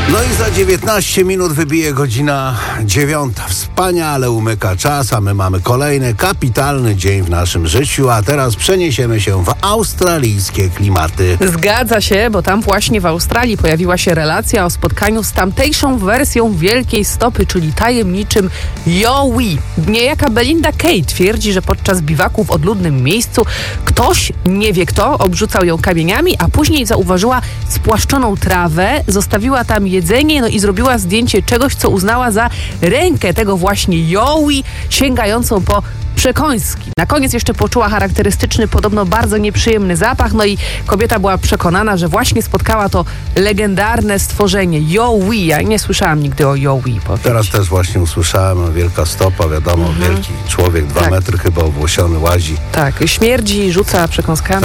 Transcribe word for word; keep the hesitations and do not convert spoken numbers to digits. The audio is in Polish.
No i za dziewiętnaście minut wybije godzina dziewiąta. Wspaniale umyka czas, a my mamy kolejny kapitalny dzień w naszym życiu, a teraz przeniesiemy się w australijskie klimaty. Zgadza się, bo tam właśnie w Australii pojawiła się relacja o spotkaniu z tamtejszą wersją Wielkiej Stopy, czyli tajemniczym Yowie. Niejaka Belinda Kay twierdzi, że podczas biwaku w odludnym miejscu ktoś, nie wie kto, obrzucał ją kamieniami, a później zauważyła spłaszczoną trawę, zostawiła tam jedzenie, no i zrobiła zdjęcie czegoś, co uznała za rękę tego właśnie Yowie, sięgającą po przekąski. Na koniec jeszcze poczuła charakterystyczny, podobno bardzo nieprzyjemny zapach, no i kobieta była przekonana, że właśnie spotkała to legendarne stworzenie Yowie. Ja nie słyszałam nigdy o Yowie. Teraz też właśnie usłyszałem, wielka stopa, wiadomo, mhm. wielki człowiek, dwa tak. metry chyba, obłosiony, łazi. Tak, śmierdzi, rzuca przekąskami.